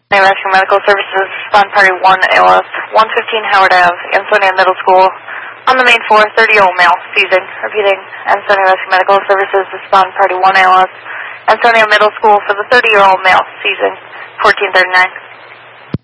Rescue Medical Services, Spawn Party 1 ALS, 115 Howard Ave, Ansonia Middle School. On the main floor, 30-year-old male, seizing. Repeating, Ansonia Rescue Medical Services, Spawn Party 1 ALS, Ansonia Middle School for the 30-year-old male, seizing. 1439.